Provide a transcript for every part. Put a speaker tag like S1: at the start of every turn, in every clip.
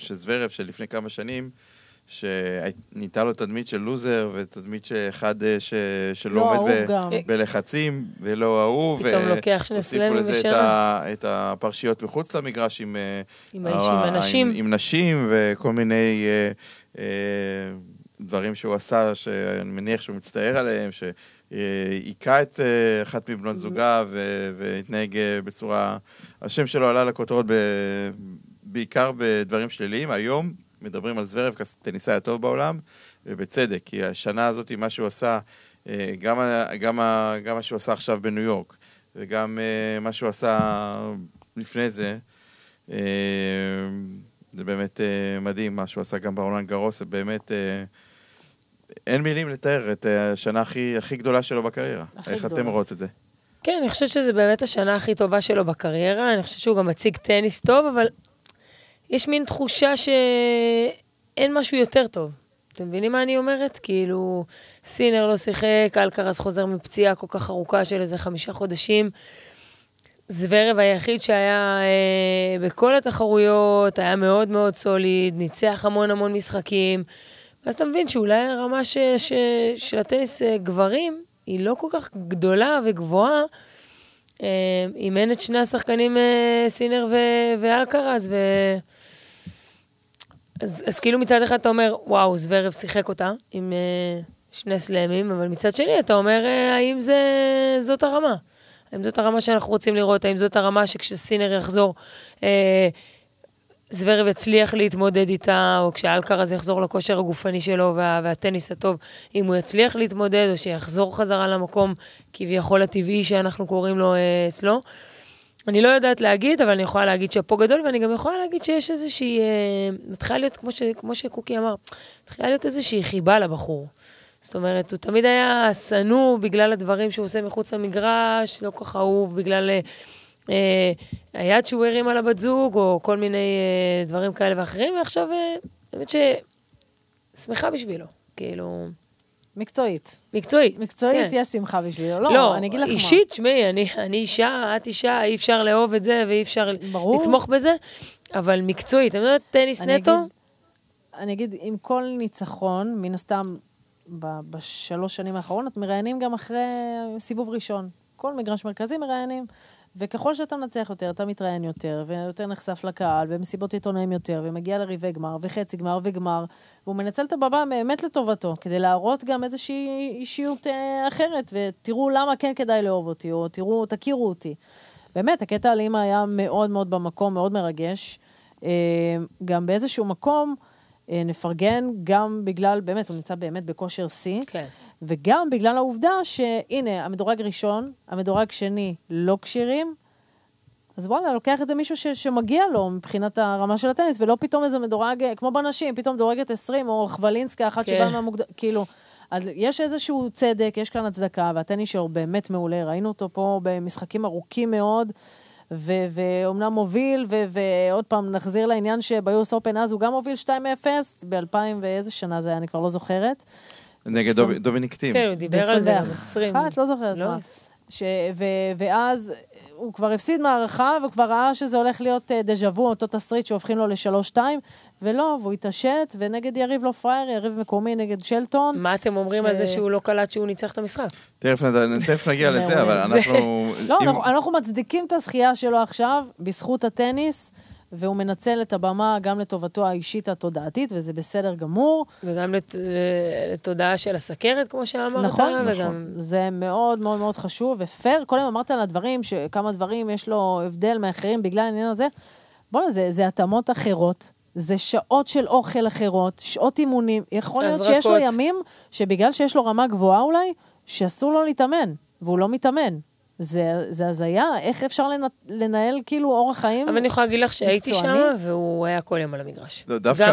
S1: שזוורב שלפני כמה שנים, שניתה לו תדמית של לוזר, ותדמית שאחד שלא עומד בלחצים, ולא אהוב,
S2: פתאום לוקח שני סלמים
S1: בשנה. את הפרשיות מחוץ למגרש עם נשים, וכל מיני דברים שהוא עשה, שאני מניח שהוא מצטער עליהם, שהיכה את אחת מבנות זוגה, והתנהג בצורה, השם שלו עלה לכותרות בעיקר בדברים שליליים. היום מדברים על זוורב כטניסאי הטוב בעולם, ובצדק, כי השנה הזאת, מה שהוא עשה, גם מה שהוא עשה עכשיו בניו יורק, וגם מה שהוא עשה לפני זה, זה באמת מדהים, מה שהוא עשה גם ברולנד גארוס, זה באמת, אין מילים לתאר את השנה הכי גדולה שלו בקריירה. איך אתם רואות את זה?
S2: כן, אני חושבת שזה באמת השנה הכי טובה שלו בקריירה, אני חושבת שהוא גם מציג טניס טוב, אבל יש מין תחושה שאין משהו יותר טוב. אתם מבינים מה אני אומרת? כאילו, סינר לא שיחק, אלקרז חוזר מפציעה כל כך ארוכה של איזה 5 חודשים. זוורב היחיד שהיה בכל התחרויות, היה מאוד מאוד סוליד, ניצח המון משחקים. אז אתה מבין שאולי הרמה של הטניס גברים היא לא כל כך גדולה וגבוהה, אם אין את שני השחקנים סינר ואלקרז, אז כאילו מצד אחד אתה אומר, וואו, זוורב שיחק אותה עם שני סלמים, אבל מצד שני אתה אומר, האם זאת הרמה? האם זאת הרמה שאנחנו רוצים לראות? האם זאת הרמה שכשסינר יחזור, זוורב יצליח להתמודד איתה, או כשאלקרז יחזור לכושר הגופני שלו והטניס הטוב, אם הוא יצליח להתמודד, או שיחזור חזרה למקום כביכול הטבעי שאנחנו קוראים לו אצלו. אני לא יודעת להגיד, אבל אני יכולה להגיד שפה גדול, ואני גם יכולה להגיד שיש איזושהי, מתחילה להיות, כמו שקוקי אמר, מתחילה להיות איזושהי חיבה לבחור. זאת אומרת, הוא תמיד היה סנוע בגלל הדברים שהוא עושה מחוץ למגרש, לא כך אהוב, בגלל היד שהוא הרים על הבת זוג, או כל מיני דברים כאלה ואחרים, ועכשיו, באמת שמחה בשבילו, כאילו...
S3: מקצועית,
S2: כן.
S3: יש שמחה בשבילו. לא, אני אגיד לך מה.
S2: אישית, שמי, אני אישה, את אישה, אי אפשר לאהוב את זה, ואי אפשר לתמוך בזה, אבל מקצועית, אני אומרת, טניס נטו?
S3: אני אגיד, עם כל ניצחון, מן הסתם, ב3 שנים האחרונות, מראיינים גם אחרי סיבוב ראשון. כל מגרש מרכזי מראיינים, וככל שאתה מנצח יותר, אתה מתראיין יותר, ויותר נחשף לקהל, ומסיבות עיתונאים יותר, ומגיע לריבי גמר, וחצי גמר וגמר, והוא מנצל את הבמה באמת לטובתו, כדי להראות גם איזושהי אישיות אחרת, ותראו למה כן כדאי לאהוב אותי, או תכירו אותי. באמת, הקטע על אימא היה מאוד מאוד במקום, מאוד מרגש. גם באיזשהו מקום, נפרגן גם בגלל, באמת, הוא נמצא באמת בכושר C,
S2: כן.
S3: וגם בגלל העובדה שהנה, המדורג ראשון, המדורג שני לא קשירים, אז וואלה, לוקח את זה מישהו שמגיע לו מבחינת הרמה של הטניס, ולא פתאום איזה מדורג, כמו בנשים, פתאום דורגת 20, או חבלינסקה, אחת שבאה מהמוקדם, כאילו, יש איזשהו צדק, יש כאן הצדקה, והטניס שלו באמת מעולה, ראינו אותו פה במשחקים ארוכים מאוד, ואומנם מוביל, ועוד פעם נחזיר לעניין שביוס אופן אז הוא גם מוביל 2-0, ב-2000 ואיזה שנה זה היה, אני כבר לא זוכרת.
S1: נגד דומיניק טים.
S2: כן, הוא דיבר על זה 20.
S3: לא זוכרת מה. ואז הוא כבר הפסיד מערכה, וכבר ראה שזה הולך להיות דז'אבו, אותו תסריט שהופכים לו ל3-2, ולא, והוא התעשת, ונגד יריב לא פרייר, יריב מקומי נגד שלטון.
S2: מה אתם אומרים על זה שהוא לא קלט שהוא ניצח את המשחק?
S1: תכף נגיע לזה, אבל אנחנו...
S3: לא, אנחנו מצדיקים את הזכייה שלו עכשיו, בזכות הטניס, והוא מנצל את הבמה גם לטובתו האישית התודעתית, וזה בסדר גמור.
S2: וגם לתודעה של הסכרת, כמו שאמרת.
S3: נכון. זה מאוד מאוד מאוד חשוב, ופייר, קודם אמרת על הדברים, שכמה דברים יש לו הבדל מאחרים בגלל העניין הזה. בואו, זה התאמות אחרות, זה שעות של אוכל אחרות, שעות אימונים. יכול להיות שיש לו ימים, שבגלל שיש לו רמה גבוהה אולי, שאסור לו להתאמן, והוא לא מתאמן. זה הזיה, איך אפשר לנהל כאילו אורח חיים?
S2: אבל אני יכולה להגיד לך שהייתי שם, והוא היה כל יום על המגרש.
S1: דווקא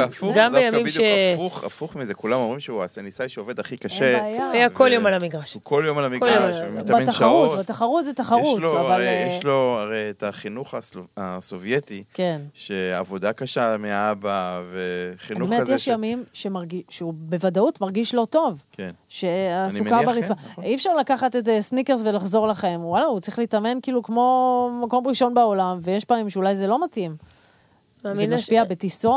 S1: בדיוק הפוך מזה, כולם אומרים שהוא הטניסאי שעובד הכי קשה.
S2: היה כל יום על המגרש.
S1: הוא כל יום על המגרש, ומתאמן שעות.
S3: בתחרות זה תחרות.
S1: יש לו הרי את החינוך הסובייטי, שעבודה קשה מהאבא, וחינוך כזה.
S3: באמת יש ימים שהוא בוודאות מרגיש לא טוב.
S1: כן.
S3: שהסוכר ברצפה. אי אפשר לקחת את זה סניקרס ולחזור לכם. וואלה, הוא צריך להתאמן כאילו כמו מקום ראשון בעולם, ויש פעמים שאולי זה לא מתאים. זה משפיע בטיסות.